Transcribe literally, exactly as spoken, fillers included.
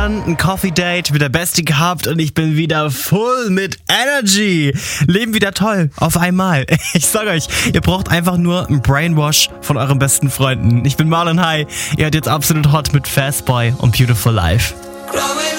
gestern ein Coffee Date mit der Bestie gehabt und ich bin wieder full mit Energy. Leben wieder toll, auf einmal. Ich sag euch, ihr braucht einfach nur ein Brainwash von euren besten Freunden. Ich bin Marlon High, ihr hört jetzt Absolut Hot mit Fastboy und Beautiful Life.